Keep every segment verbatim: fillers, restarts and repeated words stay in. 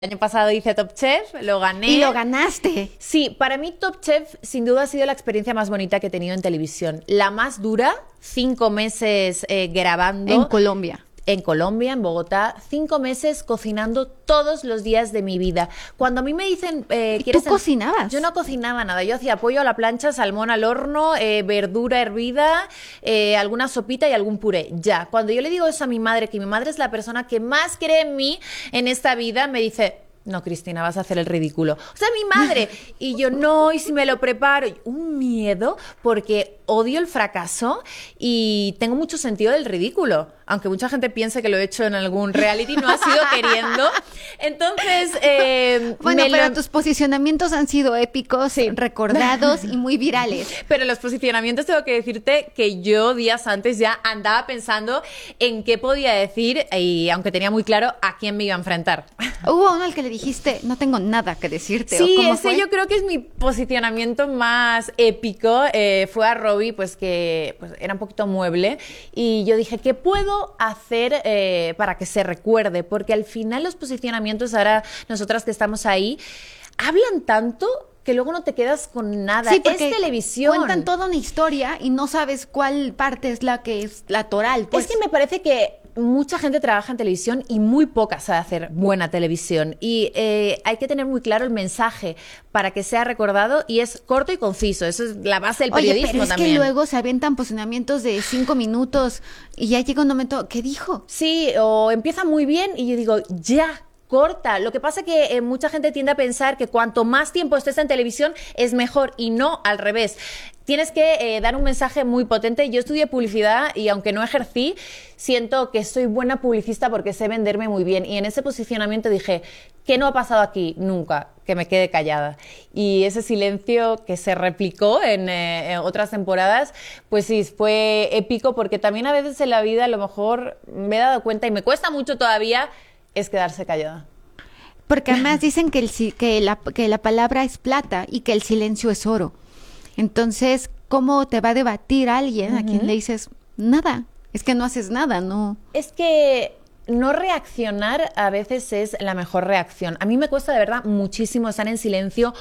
El año pasado hice Top Chef, lo gané. Y lo ganaste. Sí, para mí Top Chef sin duda ha sido la experiencia más bonita que he tenido en televisión. La más dura, cinco meses eh, grabando. En Colombia. En Colombia, en Bogotá, cinco meses cocinando todos los días de mi vida. Cuando a mí me dicen... Eh, ¿Y ¿quieres tú cocinabas? Yo no cocinaba nada. Yo hacía pollo a la plancha, salmón al horno, eh, verdura hervida, eh, alguna sopita y algún puré. Ya. Cuando yo le digo eso a mi madre, que mi madre es la persona que más cree en mí en esta vida, me dice... No, Cristina, vas a hacer el ridículo. O sea, mi madre. Y yo, no, y si me lo preparo. Un miedo, porque odio el fracaso y tengo mucho sentido del ridículo. Aunque mucha gente piense que lo he hecho en algún reality, no ha sido queriendo. Entonces, eh, bueno, me pero lo... tus posicionamientos han sido épicos, Sí. recordados y muy virales. Pero los posicionamientos tengo que decirte que yo días antes ya andaba pensando en qué podía decir y aunque tenía muy claro a quién me iba a enfrentar. Hubo uno al que le dijiste, no tengo nada que decirte. Sí, ¿o cómo ese fue? yo creo que es mi posicionamiento más épico. Eh, fue a Robbie, pues que pues, era un poquito mueble. Y yo dije, ¿qué puedo hacer eh, para que se recuerde? Porque al final los posicionamientos, ahora nosotras que estamos ahí, hablan tanto que luego no te quedas con nada. Sí, porque es televisión. cuentan toda una historia y no sabes cuál parte es la que es la toral. Pues. Es que me parece que mucha gente trabaja en televisión y muy poca sabe hacer buena televisión. Y eh, hay que tener muy claro el mensaje para que sea recordado y es corto y conciso. Eso es la base del Oye, periodismo pero es también. que luego se avientan posicionamientos de cinco minutos y ya llega un momento, ¿qué dijo? Sí, o empieza muy bien y yo digo, ya, corta. Lo que pasa es que eh, mucha gente tiende a pensar que cuanto más tiempo estés en televisión es mejor y no al revés. Tienes que eh, dar un mensaje muy potente. Yo estudié publicidad y aunque no ejercí, siento que soy buena publicista porque sé venderme muy bien. Y en ese posicionamiento dije, ¿qué no ha pasado aquí? Nunca, que me quede callada. Y ese silencio que se replicó en, eh, en otras temporadas, pues sí, fue épico porque también a veces en la vida a lo mejor me he dado cuenta y me cuesta mucho todavía, es quedarse callada. Porque además dicen que, el, si- que, la, que la palabra es plata y que el silencio es oro. Entonces, ¿cómo te va a debatir alguien a quien le dices nada? Es que no haces nada, ¿no? Es que no reaccionar a veces es la mejor reacción. A mí me cuesta de verdad muchísimo estar en silencio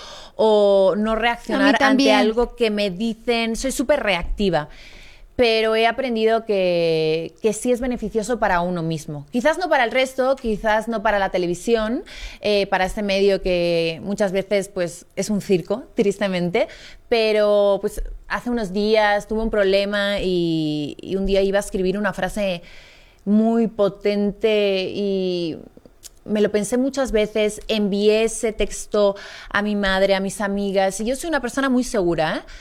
o no reaccionar ante también. algo que me dicen. Soy súper reactiva. Pero he aprendido que, que sí es beneficioso para uno mismo. Quizás no para el resto, quizás no para la televisión, eh, para este medio que muchas veces pues, es un circo, tristemente, pero pues, hace unos días tuve un problema y, y un día iba a escribir una frase muy potente y me lo pensé muchas veces, envié ese texto a mi madre, a mis amigas, y yo soy una persona muy segura, ¿eh?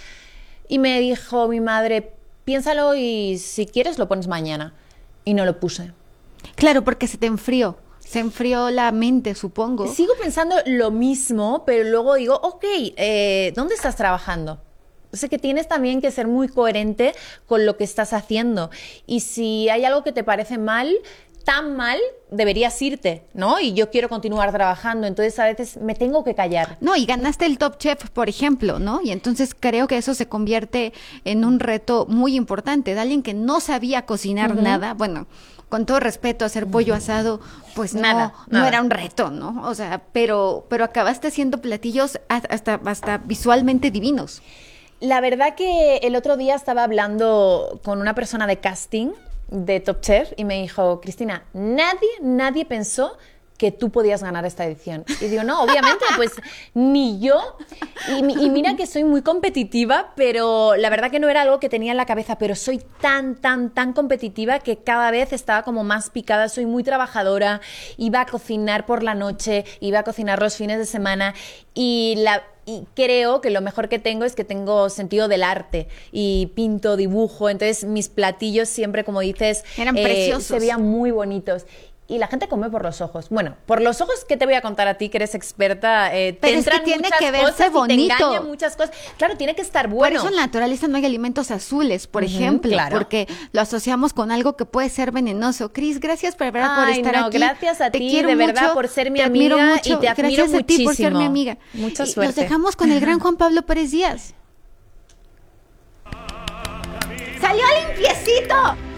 Y me dijo mi madre, piénsalo y si quieres lo pones mañana. Y no lo puse. Claro, porque se te enfrió. Se enfrió la mente, supongo. Sigo pensando lo mismo, pero luego digo, ok, eh, ¿dónde estás trabajando? O sea, que tienes también que ser muy coherente con lo que estás haciendo. Y si hay algo que te parece mal, tan mal, deberías irte, ¿no? Y yo quiero continuar trabajando, entonces a veces me tengo que callar. No, y ganaste el Top Chef, por ejemplo, ¿no? Y entonces creo que eso se convierte en un reto muy importante de alguien que no sabía cocinar Ujú. nada. Bueno, con todo respeto, hacer pollo asado, pues no, Nada, no nada. era un reto, ¿no? O sea, pero, pero acabaste haciendo platillos ha- hasta, hasta visualmente divinos. La verdad que el otro día estaba hablando con una persona de casting de Top Chef y me dijo, Cristina, nadie, nadie pensó que tú podías ganar esta edición. Y digo, no, obviamente, pues ni yo. Y, mi- y mira que soy muy competitiva, pero la verdad que no era algo que tenía en la cabeza, pero soy tan, tan, tan competitiva que cada vez estaba como más picada. Soy muy trabajadora, iba a cocinar por la noche, iba a cocinar los fines de semana y la... Y creo que lo mejor que tengo es que tengo sentido del arte y pinto, dibujo, entonces mis platillos siempre, como dices, Eran preciosos. se veían muy bonitos. Y la gente come por los ojos. Bueno, por los ojos, ¿qué te voy a contar a ti que eres experta? Eh, te Pero es que entran tiene muchas que verse cosas y bonito. te engañan muchas cosas. Claro, tiene que estar bueno. Por eso en la naturaleza no hay alimentos azules, por Ujú, ejemplo, claro. porque lo asociamos con algo que puede ser venenoso. Cris, gracias por, verdad, por Ay, estar no, aquí. gracias a Te ti, quiero de verdad, mucho, por ser mi te admiro amiga mucho, y te admiro gracias a ti por ser mi muchísimo. amiga. Mucha Y suerte. Nos dejamos con el gran Juan Pablo Pérez Díaz. ¡Salió limpiecito!